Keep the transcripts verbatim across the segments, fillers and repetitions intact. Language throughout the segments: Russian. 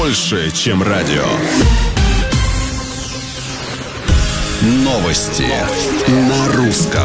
больше, чем радио. Новости на русском.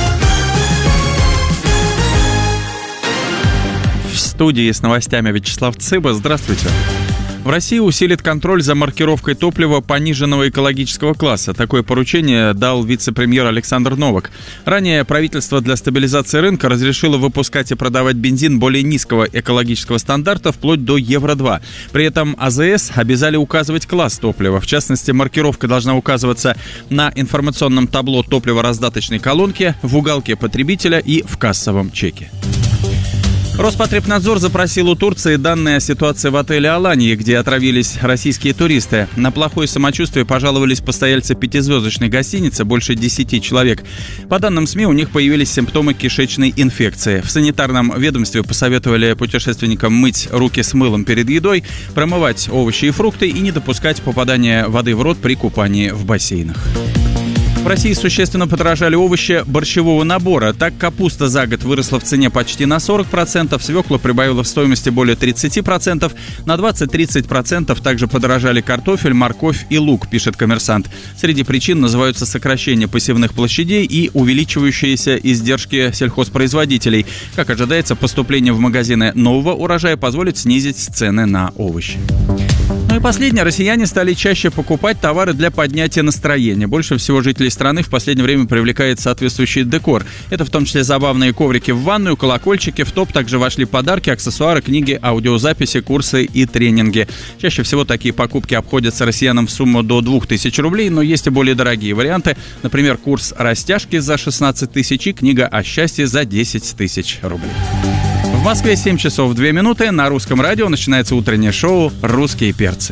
В студии с новостями Вячеслав Цыба. Здравствуйте. В России усилит контроль за маркировкой топлива пониженного экологического класса. Такое поручение дал вице-премьер Александр Новак. Ранее правительство для стабилизации рынка разрешило выпускать и продавать бензин более низкого экологического стандарта вплоть до евро два. При этом АЗС обязали указывать класс топлива. В частности, маркировка должна указываться на информационном табло топливораздаточной колонки, в уголке потребителя и в кассовом чеке. Роспотребнадзор запросил у Турции данные о ситуации в отеле «Аланья», где отравились российские туристы. На плохое самочувствие пожаловались постояльцы пятизвездочной гостиницы, больше десяти человек. По данным СМИ, у них появились симптомы кишечной инфекции. В санитарном ведомстве посоветовали путешественникам мыть руки с мылом перед едой, промывать овощи и фрукты и не допускать попадания воды в рот при купании в бассейнах. В России существенно подорожали овощи борщевого набора. Так, капуста за год выросла в цене почти на сорок процентов, свекла прибавила в стоимости более тридцать процентов, на двадцать-тридцать процентов также подорожали картофель, морковь и лук, пишет «Коммерсант». Среди причин называются сокращение посевных площадей и увеличивающиеся издержки сельхозпроизводителей. Как ожидается, поступление в магазины нового урожая позволит снизить цены на овощи. Ну и последнее. Россияне стали чаще покупать товары для поднятия настроения. Больше всего жителей страны в последнее время привлекает соответствующий декор. Это в том числе забавные коврики в ванную, колокольчики. В топ также вошли подарки, аксессуары, книги, аудиозаписи, курсы и тренинги. Чаще всего такие покупки обходятся россиянам в сумму до двух тысяч рублей, но есть и более дорогие варианты. Например, курс растяжки за шестнадцать тысяч и книга о счастье за десять тысяч рублей. В Москве семь часов две минуты. На Русском радио начинается утреннее шоу «Русские перцы».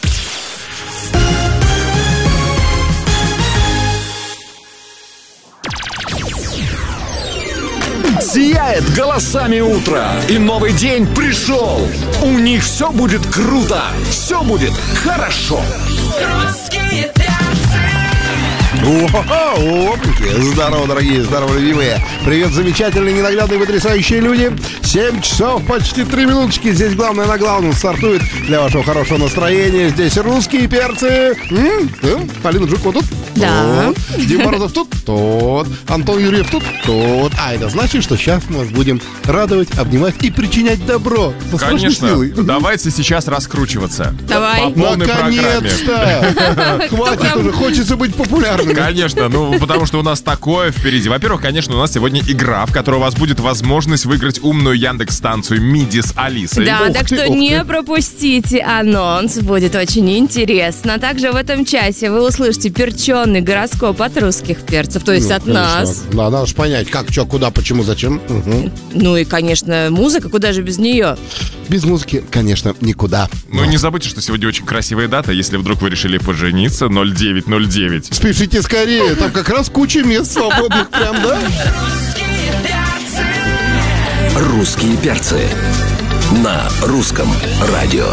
Сияет голосами утро, и новый день пришел. У них все будет круто, все будет хорошо. Русские перцы. Опаньки. Здорово, дорогие, здорово, любимые. Привет, замечательные, ненаглядные, потрясающие люди. семь часов, почти три минуточки. Здесь главное на главном стартует для вашего хорошего настроения. Здесь русские перцы. М? М? Полина Жукова тут? Да. Тут. Дима Морозов тут? Тут. Антон Юрьев тут? Тут. А это значит, что сейчас мы вас будем радовать, обнимать и причинять добро. Конечно. Давайте сейчас раскручиваться. Давай. По полной программе. Наконец-то! Хватит уже, хочется быть популярным. Конечно, ну потому что у нас такое впереди. Во-первых, конечно, у нас сегодня игра, в которой у вас будет возможность выиграть умную Яндекс-станцию Миди с Алисой. Да, Ух так ты, что ух не ты. пропустите анонс, будет очень интересно. Также в этом часе вы услышите перченый гороскоп от русских перцев, то есть Ну, от конечно. нас. Да, надо же понять, как, что, куда, почему, зачем. Угу. Ну и, конечно, музыка, куда же без нее? Без музыки, конечно, никуда. Ну и не забудьте, что сегодня очень красивая дата. Если вдруг вы решили пожениться, ноль девять ноль девять. Спешите скорее, там как раз куча мест свободных прям, да? Русские перцы на русском радио.